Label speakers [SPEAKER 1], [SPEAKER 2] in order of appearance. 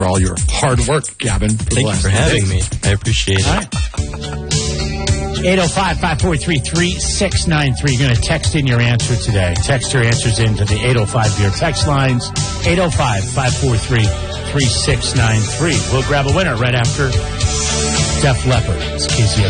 [SPEAKER 1] for all your hard work, Gavin.
[SPEAKER 2] Thank you for having me. I appreciate it.
[SPEAKER 3] All right. 805-543-3693. You're going to text in your answer today. Text your answers into the 805 Beer text lines. 805-543-3693. We'll grab a winner right after Def Leppard. It's KZSM.